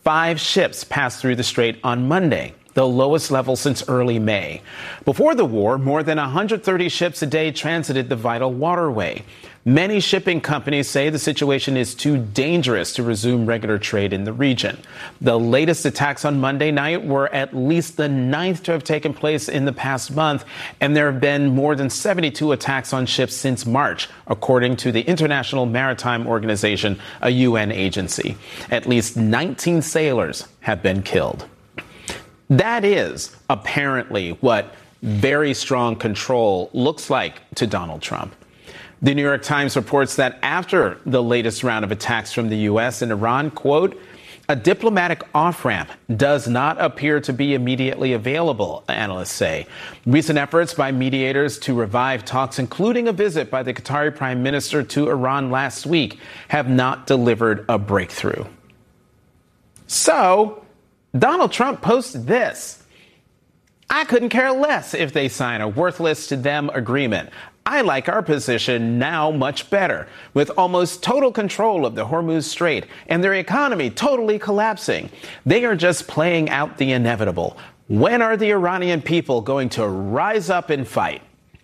5 ships passed through the strait on Monday, the lowest level since early May. Before the war, more than 130 ships a day transited the vital waterway. Many shipping companies say the situation is too dangerous to resume regular trade in the region. The latest attacks on Monday night were at least the 9th to have taken place in the past month, and there have been more than 72 attacks on ships since March, according to the International Maritime Organization, a UN agency. At least 19 sailors have been killed. That is apparently what very strong control looks like to Donald Trump. The New York Times reports that after the latest round of attacks from the U.S. and Iran, quote, a diplomatic off-ramp does not appear to be immediately available, analysts say. Recent efforts by mediators to revive talks, including a visit by the Qatari prime minister to Iran last week, have not delivered a breakthrough. So, Donald Trump posted this. I couldn't care less if they sign a worthless to them agreement. I like our position now much better, with almost total control of the Hormuz Strait and their economy totally collapsing. They are just playing out the inevitable. When are the Iranian people going to rise up and fight?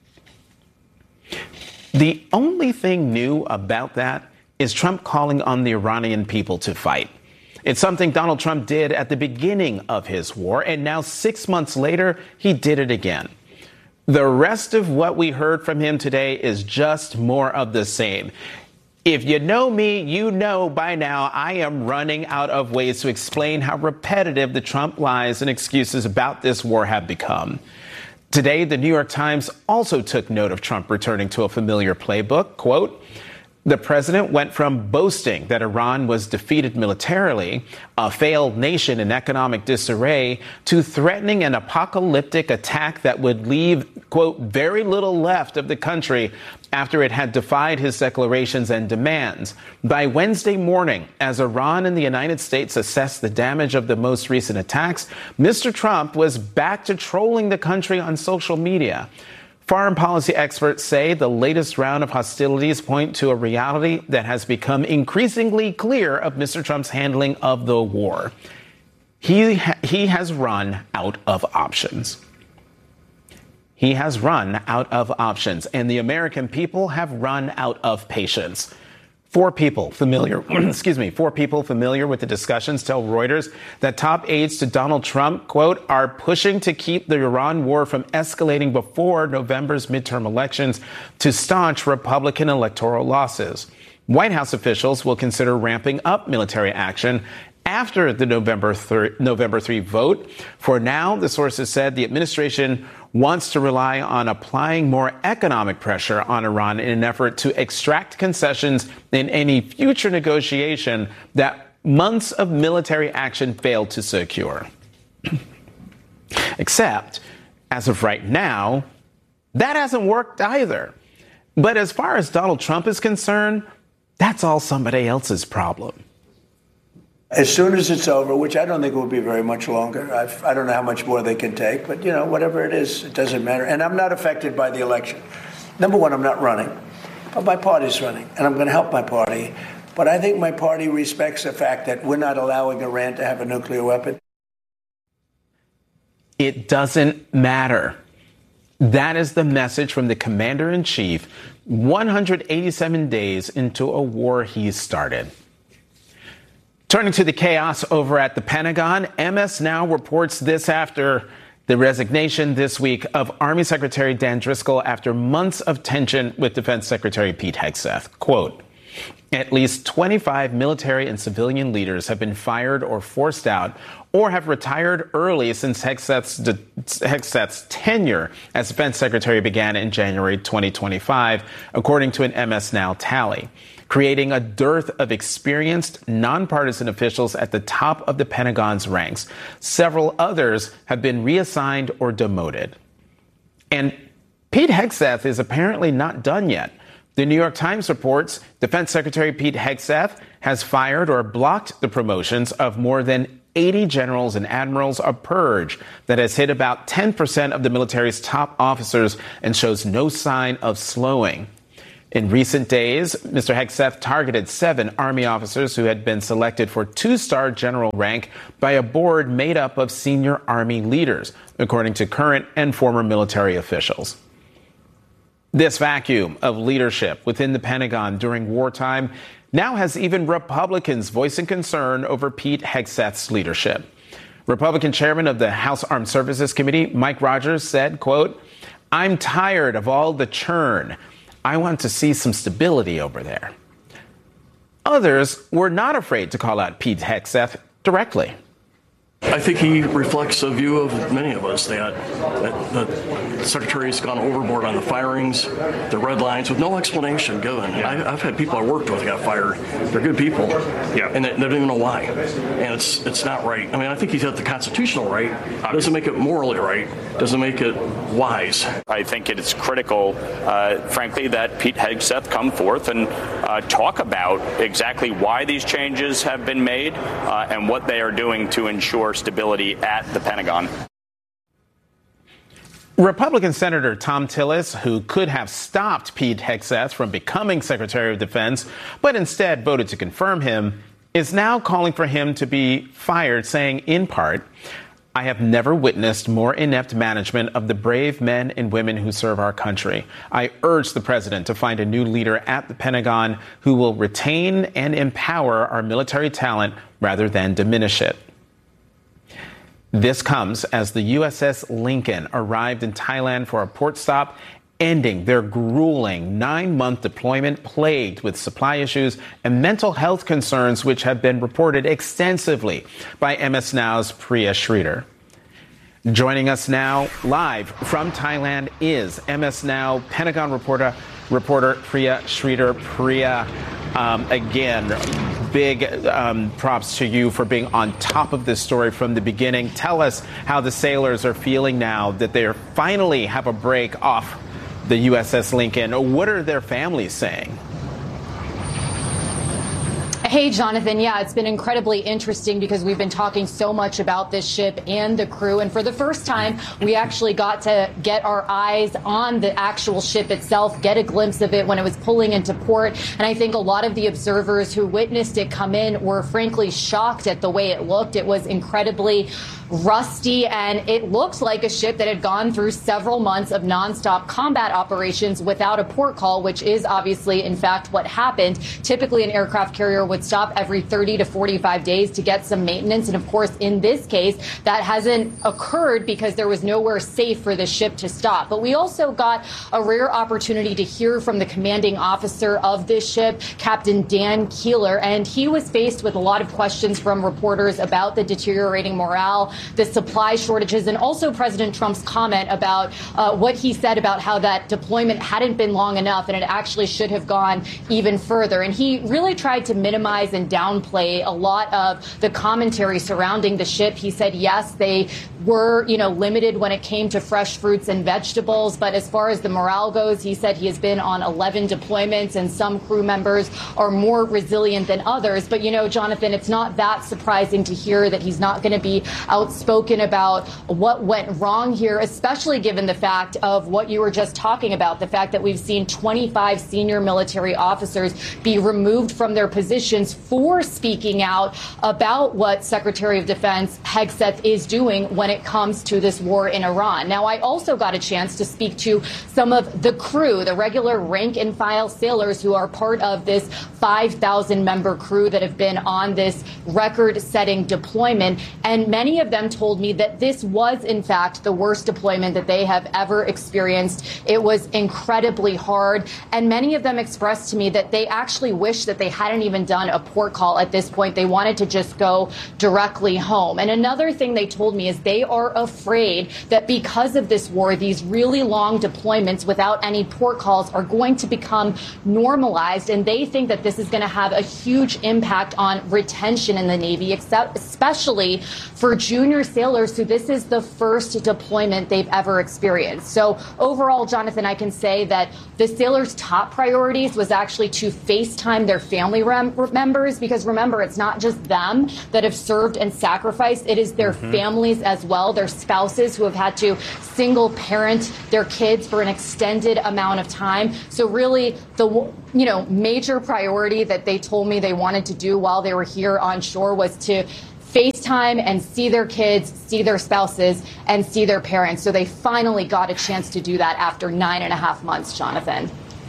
The only thing new about that is Trump calling on the Iranian people to fight. It's something Donald Trump did at the beginning of his war, and now 6 months later, he did it again. The rest of what we heard from him today is just more of the same. If you know me, you know by now I am running out of ways to explain how repetitive the Trump lies and excuses about this war have become. Today, the New York Times also took note of Trump returning to a familiar playbook. Quote, the president went from boasting that Iran was defeated militarily, a failed nation in economic disarray, to threatening an apocalyptic attack that would leave, quote, very little left of the country after it had defied his declarations and demands. By Wednesday morning, as Iran and the United States assessed the damage of the most recent attacks, Mr. Trump was back to trolling the country on social media. Foreign policy experts say the latest round of hostilities point to a reality that has become increasingly clear of Mr. Trump's handling of the war. He has run out of options. He has run out of options, and the American people have run out of patience. Four people familiar with the discussions tell Reuters that top aides to Donald Trump, quote, are pushing to keep the Iran war from escalating before November's midterm elections to staunch Republican electoral losses. White House officials will consider ramping up military action after the November 3 vote. For now, the sources said the administration wants to rely on applying more economic pressure on Iran in an effort to extract concessions in any future negotiation that months of military action failed to secure. Except, as of right now, that hasn't worked either. But as far as Donald Trump is concerned, that's all somebody else's problem. As soon as it's over, which I don't think will be very much longer, I don't know how much more they can take, but, whatever it is, it doesn't matter. And I'm not affected by the election. Number one, I'm not running, but my party's running, and I'm going to help my party. But I think my party respects the fact that we're not allowing Iran to have a nuclear weapon. It doesn't matter. That is the message from the commander-in-chief 187 days into a war he's started. Turning to the chaos over at the Pentagon, MS Now reports this after the resignation this week of Army Secretary Dan Driscoll after months of tension with Defense Secretary Pete Hegseth. Quote, at least 25 military and civilian leaders have been fired or forced out or have retired early since Hegseth's tenure as Defense Secretary began in January 2025, according to an MS Now tally, creating a dearth of experienced, nonpartisan officials at the top of the Pentagon's ranks. Several others have been reassigned or demoted. And Pete Hegseth is apparently not done yet. The New York Times reports Defense Secretary Pete Hegseth has fired or blocked the promotions of more than 80 generals and admirals, a purge that has hit about 10% of the military's top officers and shows no sign of slowing. In recent days, Mr. Hegseth targeted 7 Army officers who had been selected for 2-star general rank by a board made up of senior Army leaders, according to current and former military officials. This vacuum of leadership within the Pentagon during wartime now has even Republicans voicing concern over Pete Hegseth's leadership. Republican chairman of the House Armed Services Committee, Mike Rogers, said, quote, "I'm tired of all the churn. I want to see some stability over there." Others were not afraid to call out Pete Hegseth directly. I think he reflects a view of many of us that the Secretary has gone overboard on the firings, the red lines, with no explanation given. Yeah. I've had people I worked with got fired. They're good people, and they don't even know why. And it's not right. I mean, I think he's got the constitutional right. Doesn't make it morally right. Doesn't make it wise. I think it is critical, frankly, that Pete Hegseth come forth and talk about exactly why these changes have been made and what they are doing to ensure stability at the Pentagon. Republican Senator Thom Tillis, who could have stopped Pete Hegseth from becoming Secretary of Defense, but instead voted to confirm him, is now calling for him to be fired, saying, in part, "I have never witnessed more inept management of the brave men and women who serve our country. I urge the president to find a new leader at the Pentagon who will retain and empower our military talent rather than diminish it." This comes as the USS Lincoln arrived in Thailand for a port stop, ending their grueling 9-month deployment plagued with supply issues and mental health concerns, which have been reported extensively by MS Now's Priya Sridhar. Joining us now live from Thailand is MS Now Pentagon reporter Priya Sridhar. Priya, again, big props to you for being on top of this story from the beginning. Tell us how the sailors are feeling now that they finally have a break off the USS Lincoln. What are their families saying? Hey, Jonathan. Yeah, it's been incredibly interesting because we've been talking so much about this ship and the crew. And for the first time, we actually got to get our eyes on the actual ship itself, get a glimpse of it when it was pulling into port. And I think a lot of the observers who witnessed it come in were frankly shocked at the way it looked. It was incredibly rusty, and it looked like a ship that had gone through several months of nonstop combat operations without a port call, which is obviously, in fact, what happened. Typically, an aircraft carrier would stop every 30 to 45 days to get some maintenance. And of course, in this case, that hasn't occurred because there was nowhere safe for the ship to stop. But we also got a rare opportunity to hear from the commanding officer of this ship, Captain Dan Keeler, and he was faced with a lot of questions from reporters about the deteriorating morale, the supply shortages, and also President Trump's comment about what he said about how that deployment hadn't been long enough and it actually should have gone even further. And he really tried to minimize and downplay a lot of the commentary surrounding the ship. He said, yes, they were, limited when it came to fresh fruits and vegetables. But as far as the morale goes, he said he has been on 11 deployments and some crew members are more resilient than others. But, Jonathan, it's not that surprising to hear that he's not going to be outspoken about what went wrong here, especially given the fact of what you were just talking about, the fact that we've seen 25 senior military officers be removed from their positions for speaking out about what Secretary of Defense Hegseth is doing when it comes to this war in Iran. Now, I also got a chance to speak to some of the crew, the regular rank and file sailors who are part of this 5,000-member crew that have been on this record-setting deployment. And many of them told me that this was, in fact, the worst deployment that they have ever experienced. It was incredibly hard. And many of them expressed to me that they actually wish that they hadn't even done a port call at this point. They wanted to just go directly home. And another thing they told me is they are afraid that because of this war, these really long deployments without any port calls are going to become normalized. And they think that this is going to have a huge impact on retention in the Navy, especially for junior sailors who this is the first deployment they've ever experienced. So overall, Jonathan, I can say that the sailors' top priorities was actually to FaceTime their family members, because remember, it's not just them that have served and sacrificed. It is their families as well, their spouses who have had to single parent their kids for an extended amount of time. So really, the major priority that they told me they wanted to do while they were here on shore was to FaceTime and see their kids, see their spouses, and see their parents. So they finally got a chance to do that after 9.5 months, Jonathan.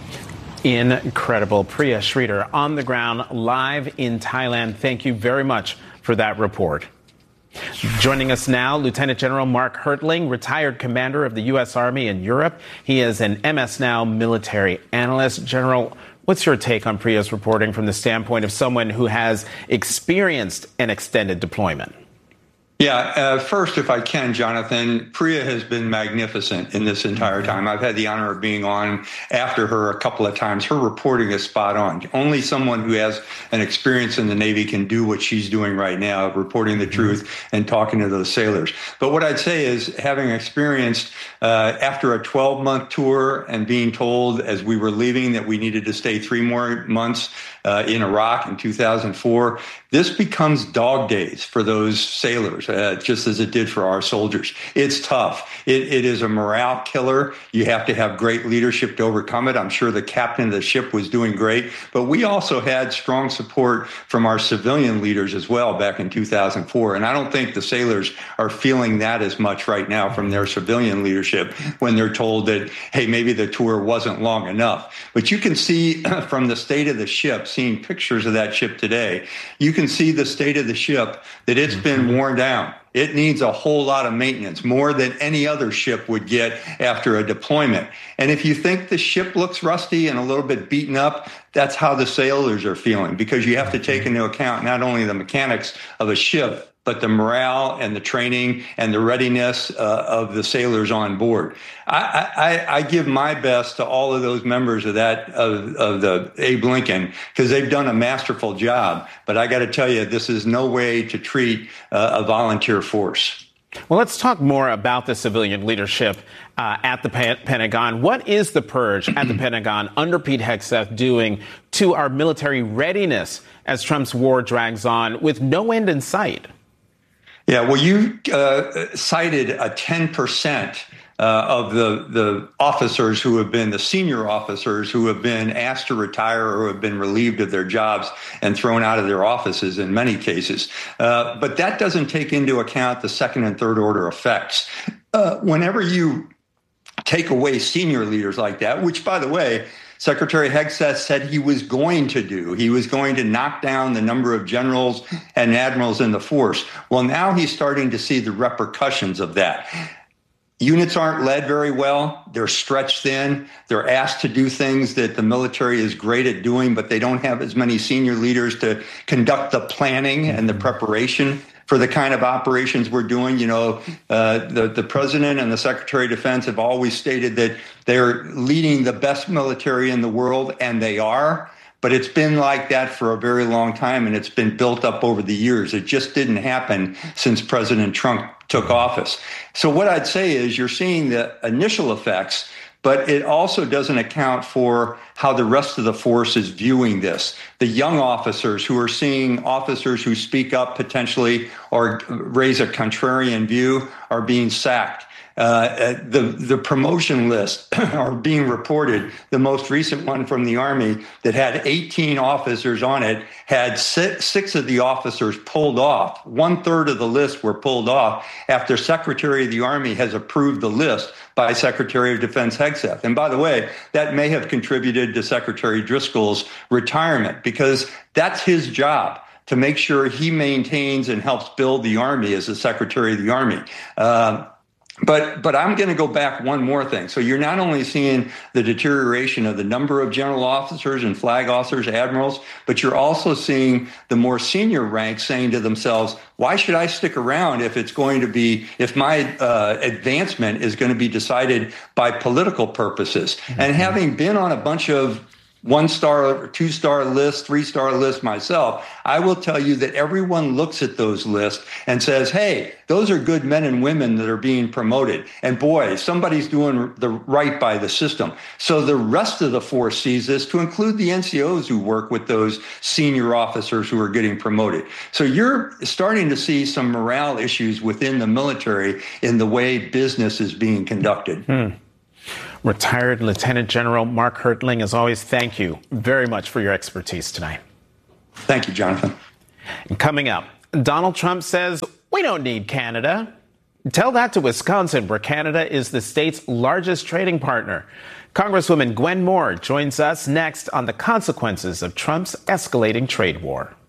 Incredible. Priya Sridhar on the ground live in Thailand. Thank you very much for that report. Joining us now, Lieutenant General Mark Hertling, retired commander of the U.S. Army in Europe. He is an MS Now military analyst. General, what's your take on Priya's reporting from the standpoint of someone who has experienced an extended deployment? Yeah, first, if I can, Jonathan, Priya has been magnificent in this entire time. I've had the honor of being on after her a couple of times. Her reporting is spot on. Only someone who has an experience in the Navy can do what she's doing right now, reporting the truth and talking to those sailors. But what I'd say is, having experienced after a 12-month tour and being told as we were leaving that we needed to stay 3 more months in Iraq in 2004, this becomes dog days for those sailors, just as it did for our soldiers. It's tough. It is a morale killer. You have to have great leadership to overcome it. I'm sure the captain of the ship was doing great, but we also had strong support from our civilian leaders as well back in 2004. And I don't think the sailors are feeling that as much right now from their civilian leadership when they're told that, hey, maybe the tour wasn't long enough. But you can see from the state of the ship, seeing pictures of that ship today, you can see the state of the ship, that it's been worn down. It needs a whole lot of maintenance, more than any other ship would get after a deployment. And if you think the ship looks rusty and a little bit beaten up, that's how the sailors are feeling, because you have to take into account not only the mechanics of a ship, but the morale and the training and the readiness of the sailors on board. I give my best to all of those members of the Abe Lincoln, because they've done a masterful job. But I got to tell you, this is no way to treat a volunteer force. Well, let's talk more about the civilian leadership at the Pentagon. What is the purge at the Pentagon under Pete Hegseth doing to our military readiness as Trump's war drags on with no end in sight? Yeah, well, you cited a 10% of the officers who have been the senior officers who have been asked to retire or have been relieved of their jobs and thrown out of their offices in many cases. But that doesn't take into account the second and third order effects. Whenever you take away senior leaders like that, which, by the way, Secretary Hegseth said he was going to do. He was going to knock down the number of generals and admirals in the force. Well, now he's starting to see the repercussions of that. Units aren't led very well. They're stretched thin. They're asked to do things that the military is great at doing, but they don't have as many senior leaders to conduct the planning and the preparation for the kind of operations we're doing. You know, the president and the Secretary of Defense have always stated that they're leading the best military in the world, and they are. But it's been like that for a very long time, and it's been built up over the years. It just didn't happen since President Trump took office. So what I'd say is you're seeing the initial effects, but it also doesn't account for how the rest of the force is viewing this. The young officers who are seeing officers who speak up potentially or raise a contrarian view are being sacked. The promotion list are being reported. The most recent one from the Army that had 18 officers on it had six of the officers pulled off. 1/3 of the list were pulled off after Secretary of the Army has approved the list by Secretary of Defense Hegseth. And by the way, that may have contributed to Secretary Driscoll's retirement, because that's his job, to make sure he maintains and helps build the Army as the Secretary of the Army. But I'm going to go back one more thing. So you're not only seeing the deterioration of the number of general officers and flag officers, admirals, but you're also seeing the more senior ranks saying to themselves, why should I stick around if my advancement is going to be decided by political purposes? Mm-hmm. And having been on a bunch of 1-star, 2-star list, 3-star list myself. I will tell you that everyone looks at those lists and says, hey, those are good men and women that are being promoted. And boy, somebody's doing the right by the system. So the rest of the force sees this, to include the NCOs who work with those senior officers who are getting promoted. So you're starting to see some morale issues within the military in the way business is being conducted. Retired Lieutenant General Mark Hertling, as always, thank you very much for your expertise tonight. Thank you, Jonathan. And coming up, Donald Trump says we don't need Canada. Tell that to Wisconsin, where Canada is the state's largest trading partner. Congresswoman Gwen Moore joins us next on the consequences of Trump's escalating trade war.